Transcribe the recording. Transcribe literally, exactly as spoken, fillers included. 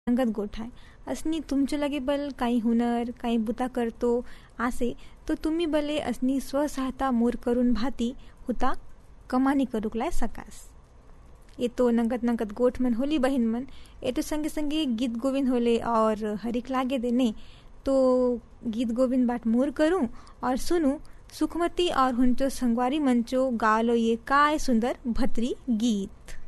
संगत गोठाय असनी तुमचे लगे बल काही हुनर काही बुता करतो आसे तो तुम्ही बले असनी स्वसहायता मोर करून भाती हुता कमानी करूक लाय सकास. ये तो नंगत नंगत गोठ मन होली बहन मन, ये तो संगे संगे गीत गोविंद होले और हरिक लागे देने तो गीत गोविंद बाट मोर करूं और सुनूं सुखमती और हुंचो संगवारी मंचो गालो ये काय सुंदर भतरी गीत.